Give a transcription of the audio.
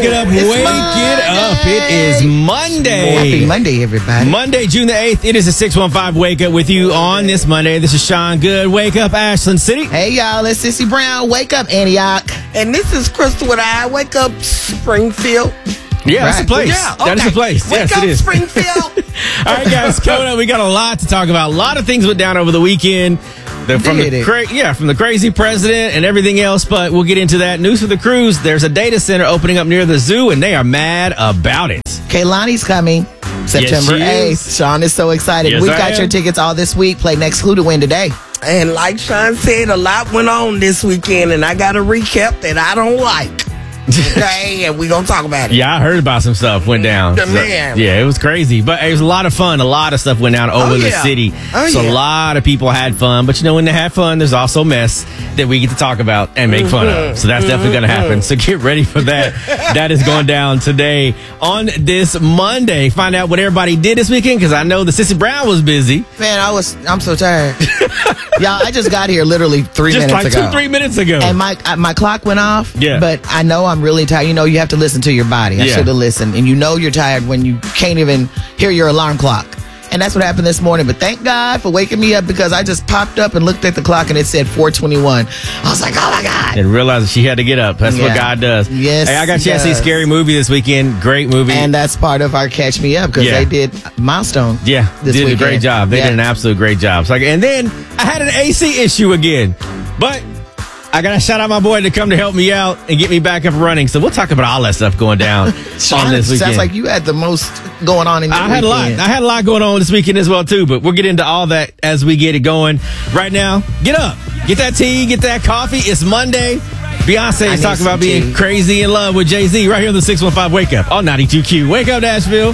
Wake it up, wake it up. It is Monday. Happy Monday, everybody. Monday, June the 8th. It is a 615 Wake Up with you on this Monday. This is Sean Good. Wake up, Ashland City. Hey, y'all. It's Sissy Brown. Wake up, Antioch. And this is Crystal with I. Wake up, Springfield. Yeah, that's the place. Yeah, okay. That is the place. Wake yes, up, it is. Springfield. All right, guys. Coming up, we got a lot to talk about. A lot of things went down over the weekend. From the crazy president and everything else, but we'll get into that. News for the cruise. There's a data center opening up near the zoo, and they are mad about it. Kaylani's coming September 8th. Sean is so excited. Yes, We I got am. your tickets all this week. Play next Clue to win today. And like Sean said, a lot went on this weekend, and I got a recap that I don't like. Okay, and we're going to talk about it. Yeah, I heard about some stuff went down. Man. Yeah, it was crazy. But it was a lot of fun. A lot of stuff went down over the city. So a lot of people had fun. But you know, when they had fun, there's also mess that we get to talk about and make fun of. So that's definitely going to happen. So get ready for that. That is going down today on this Monday. Find out what everybody did this weekend, because I know the Sissy Brown was busy. Man, I'm so tired. Y'all, I just got here literally 3 minutes ago. Just like 2-3 minutes ago. And my clock went off. Yeah. But I know I'm really tired. You know, you have to listen to your body. I should have listened. And you know you're tired when you can't even hear your alarm clock. And that's what happened this morning. But thank God for waking me up, because I just popped up and looked at the clock and it said 4:21. I was like, oh my God. And realized she had to get up. That's what God does. Yes. Hey, I got a chance to see does. Scary Movie this weekend. Great movie. And that's part of our Catch Me Up, because they did Milestone. Yeah, this did weekend. a great job. They did an absolute great job. So, and then I had an AC issue again. But I got to shout out my boy to come to help me out and get me back up and running. So we'll talk about all that stuff going down on this weekend. Sounds like you had the most going on in your weekend. I had a lot going on this weekend as well, too. But we'll get into all that as we get it going. Right now, get up. Get that tea. Get that coffee. It's Monday. Beyonce is talking about being crazy in love with Jay-Z right here on the 615 Wake Up on 92Q. Wake up, Nashville.